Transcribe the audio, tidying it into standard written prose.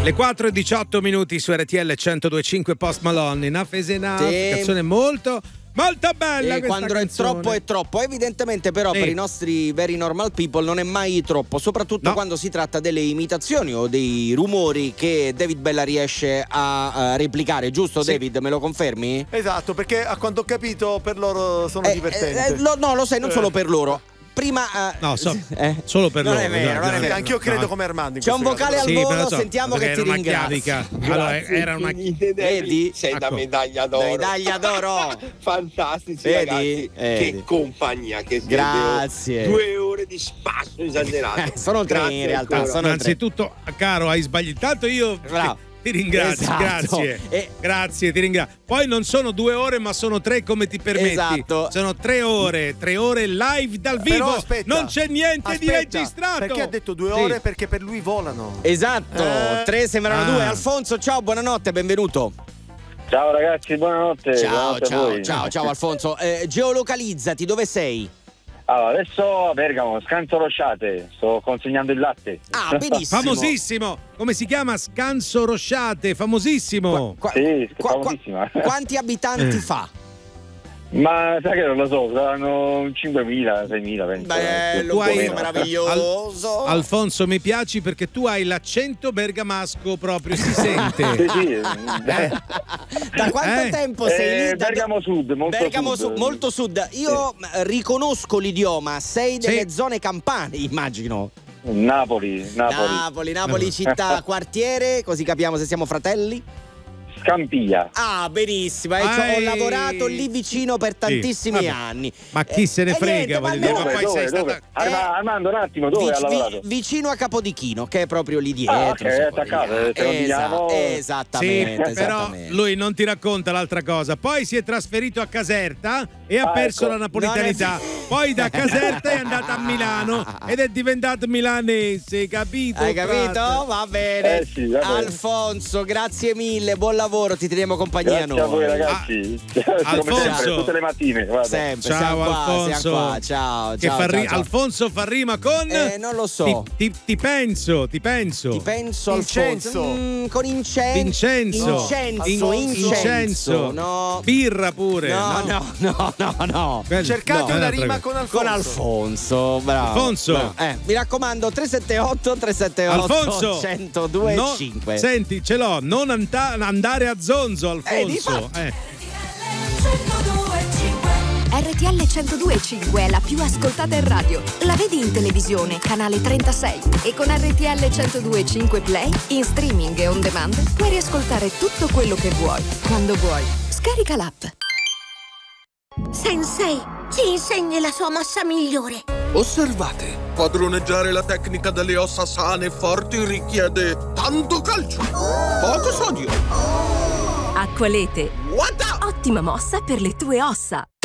Le 4:18 su RTL 102.5 Post Malone, Enough is Enough, canzone molto bella. Quando canzone. è troppo. Evidentemente però per i nostri very normal people non è mai troppo, soprattutto quando si tratta delle imitazioni o dei rumori che David Bella riesce a replicare, giusto? Sì. David, me lo confermi? Esatto, perché a quanto ho capito per loro sono divertenti. No, lo sai, non solo per loro. Prima solo per loro. Non è vero. Anch'io credo come Armando. C'è un vocale al volo, sentiamo che ti ringrazia. Allora, era una vedi? Sei da medaglia d'oro. Fantastici, ragazzi. Che compagnia che siete. Grazie. 2 ore di spasso esagerato. Sono 3 in realtà. Innanzitutto, caro, hai sbagliato. Tanto io ti ringrazio, grazie, ti ringrazio. Poi non sono 2 ore, ma sono 3, come ti permetti? Esatto. Sono 3 ore live dal vivo. Però aspetta, non c'è niente di registrato. Perché ha detto 2 ore? Perché per lui volano. Esatto, 3 sembrano 2. Alfonso, ciao, buonanotte, benvenuto. Ciao ragazzi, buonanotte. Ciao Alfonso. Geolocalizzati, dove sei? Allora, adesso a Bergamo, Scanso Rosciate, sto consegnando il latte. Ah, benissimo. Famosissimo. Come si chiama? Scanso Rosciate, famosissimo. Sì, famosissima. Quanti abitanti fa? Ma sai che non lo so, saranno 5.000, 6.000, penso. Bello, meraviglioso. Alfonso, mi piaci perché tu hai l'accento bergamasco proprio, si sente. Sì. Da quanto tempo sei lì? Bergamo Sud, molto sud. Io riconosco l'idioma, sei delle zone campane, immagino. Napoli città, quartiere, così capiamo se siamo fratelli. Scampia. Ah, benissimo. Ho lavorato lì vicino per tantissimi anni. Ma chi se ne frega? Dove? Armando, un attimo, dove hai lavorato? Vicino a Capodichino, che è proprio lì dietro. Ok, è attaccato. Esattamente. Però lui non ti racconta l'altra cosa. Poi si è trasferito a Caserta e ha perso la napolitanità. Poi da Caserta è andato a Milano ed è diventato milanese, capito? Hai capito? Va bene. Sì, va bene. Alfonso, grazie mille, buon lavoro, ti teniamo compagnia noi. Grazie a voi ragazzi. Alfonso, tutte le mattine. Sempre. Ciao Alfonso. Ciao. Alfonso fa rima con non lo so. Ti penso. Ti penso Incenso. Alfonso. Con Incenso. No. Birra pure. No. Cercate una rima con Alfonso. Bravo. Alfonso. Mi raccomando, 378 Alfonso 1025. Senti, ce l'ho. Non andare a zonzo, Alfonso. RTL 102.5 è la più ascoltata in radio. La vedi in televisione, canale 36. E con RTL 102.5 Play, in streaming e on demand, puoi riascoltare tutto quello che vuoi, quando vuoi. Scarica l'app. Sensei, ci insegni la sua mossa migliore. Osservate, padroneggiare la tecnica delle ossa sane e forti richiede tanto calcio, poco sodio. Acqualete. Ottima mossa per le tue ossa.